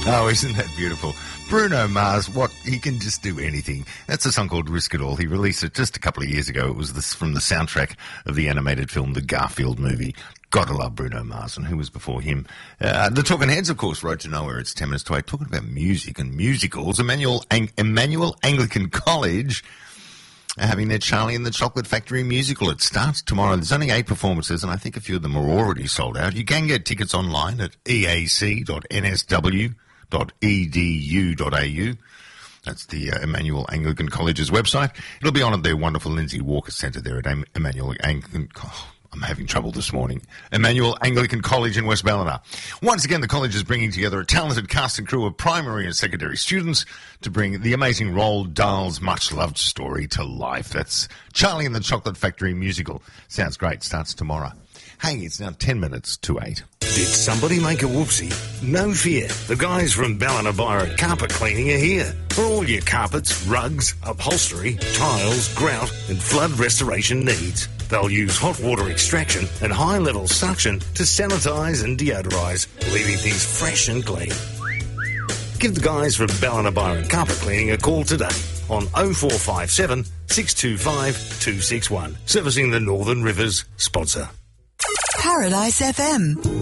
Oh, isn't that beautiful? Bruno Mars, he can just do anything. That's a song called Risk It All. He released it just a couple of years ago. It was from the soundtrack of the animated film, The Garfield Movie. Gotta love Bruno Mars. And who was before him? The Talking Heads, of course, Road to Nowhere. It's 10 minutes to 8. Talking about music and musicals. Emmanuel Anglican College are having their Charlie and the Chocolate Factory musical. It starts tomorrow. There's only 8 performances, and I think a few of them are already sold out. You can get tickets online at eac.nsw.edu.au. That's the Emmanuel Anglican College's website. It'll be on at their wonderful Lindsay Walker Centre there at Emmanuel Anglican. I'm having trouble this morning. Emmanuel Anglican College in West Ballina. Once again, the college is bringing together a talented cast and crew of primary and secondary students to bring the amazing Roald Dahl's much-loved story to life. That's Charlie and the Chocolate Factory musical. Sounds great. Starts tomorrow. Hey, it's now 10 minutes to 8. Did somebody make a whoopsie? No fear. The guys from Ballina Byron Carpet Cleaning are here. For all your carpets, rugs, upholstery, tiles, grout and flood restoration needs. They'll use hot water extraction and high-level suction to sanitize and deodorize, leaving things fresh and clean. Give the guys from Ballina Byron Carpet Cleaning a call today on 0457 625 261. Servicing the Northern Rivers sponsor. Paradise FM.